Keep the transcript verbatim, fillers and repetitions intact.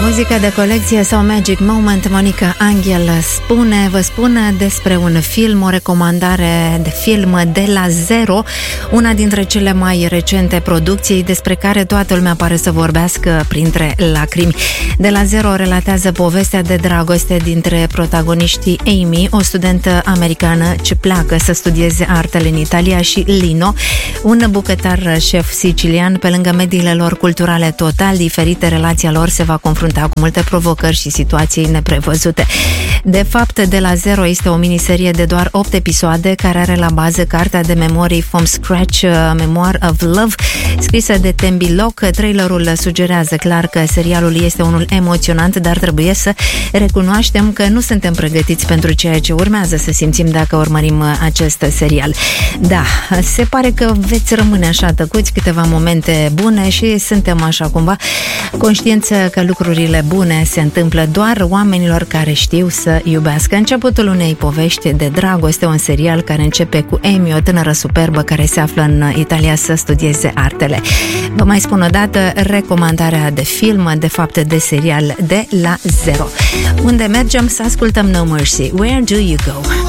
muzică de colecție sau Magic Moment, Monica Angel spune, vă spune despre un film, o recomandare de film de la zero, una dintre cele mai recente producții despre care toată lumea pare să vorbească printre lacrimi. De la zero relatează povestea de dragoste dintre protagoniștii Amy, o studentă americană ce pleacă să studieze artele în Italia, și Lino, un bucătar șef sicilian. Pe lângă mediile lor culturale total diferite, relația lor se va confrunta cu multe provocări și situații neprevăzute. De fapt, De la zero este o miniserie de doar opt episoade care are la bază cartea de memorii From Scratch, Memoir of Love, scrisă de Tembi Locke. Trailerul sugerează clar că serialul este unul emoționant, dar trebuie să recunoaștem că nu suntem pregătiți pentru ceea ce urmează să simțim dacă urmărim acest serial. Da, se pare că veți rămâne așa tăcuți câteva momente bune și suntem așa cumva conștienți că lucrurile bune se întâmplă doar oamenilor care știu să iubească. Începutul unei povești de dragoste, un serial care începe cu Amy, o tânără superbă care se află în Italia să studieze artele. Vă mai spun o dată, recomandarea de film, de fapt de serial, De la zero. Unde mergem să ascultăm No Mercy, Where Do You Go?